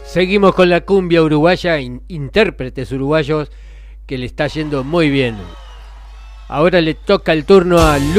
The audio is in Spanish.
Seguimos con la cumbia uruguaya, intérpretes uruguayos que le está yendo muy bien. Ahora le toca el turno a